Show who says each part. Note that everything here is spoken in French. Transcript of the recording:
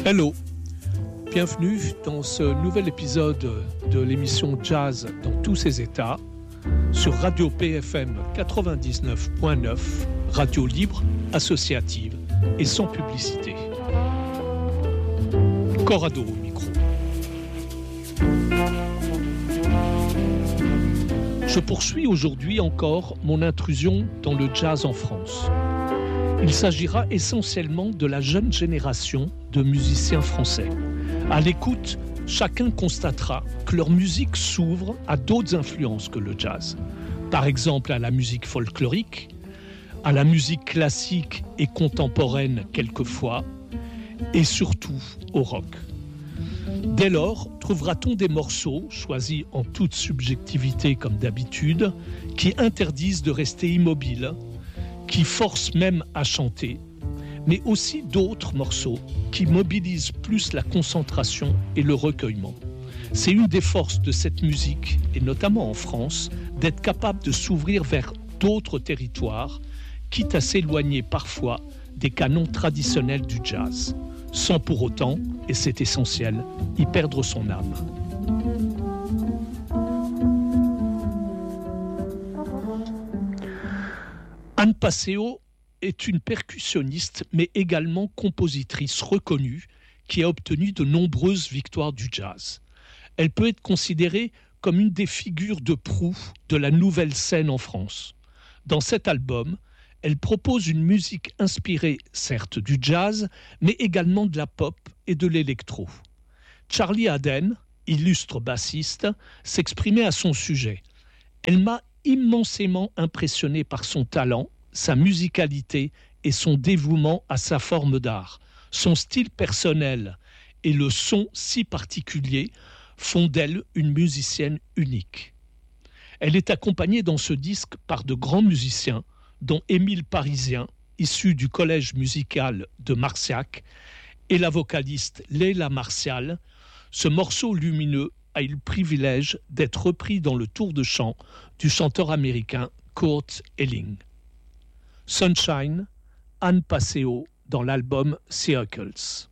Speaker 1: Hello, bienvenue dans ce nouvel épisode de l'émission Jazz dans tous ses états sur Radio PFM 99.9, radio libre, associative et sans publicité. Corrado au micro. Je poursuis aujourd'hui encore mon intrusion dans le jazz en France. Il s'agira essentiellement de la jeune génération de musiciens français. À l'écoute, chacun constatera que leur musique s'ouvre à d'autres influences que le jazz. Par exemple, à la musique folklorique, à la musique classique et contemporaine quelquefois, et surtout au rock. Dès lors, trouvera-t-on des morceaux, choisis en toute subjectivité comme d'habitude, qui interdisent de rester immobiles, qui forcent même à chanter, mais aussi d'autres morceaux qui mobilisent plus la concentration et le recueillement. C'est une des forces de cette musique, et notamment en France, d'être capable de s'ouvrir vers d'autres territoires, quitte à s'éloigner parfois des canons traditionnels du jazz, sans pour autant, et c'est essentiel, y perdre son âme. Anne Passeo est une percussionniste, mais également compositrice reconnue qui a obtenu de nombreuses victoires du jazz. Elle peut être considérée comme une des figures de proue de la nouvelle scène en France. Dans cet album, elle propose une musique inspirée, certes, du jazz, mais également de la pop et de l'électro. Charlie Haden, illustre bassiste, s'exprimait à son sujet. Elle m'a immensément impressionné par son talent, sa musicalité et son dévouement à sa forme d'art. Son style personnel et le son si particulier font d'elle une musicienne unique. Elle est accompagnée dans ce disque par de grands musiciens, dont Émile Parisien, issu du collège musical de Marciac, et la vocaliste Leila Martial. Ce morceau lumineux a eu le privilège d'être repris dans le tour de chant du chanteur américain Kurt Elling. Sunshine, Anne Passeo dans l'album Circles.